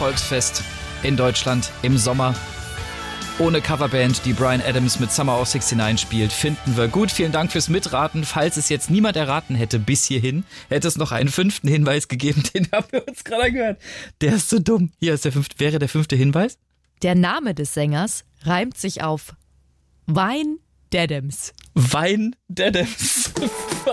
Volksfest in Deutschland im Sommer. Ohne Coverband, die Bryan Adams mit Summer of '69 spielt, finden wir gut. Vielen Dank fürs Mitraten. Falls es jetzt niemand erraten hätte bis hierhin, hätte es noch einen 5. Hinweis gegeben. Den haben wir uns gerade gehört. Der ist so dumm. Hier ist der 5. Wäre der 5. Hinweis? Der Name des Sängers reimt sich auf Wyn Adams. Wyn Adams.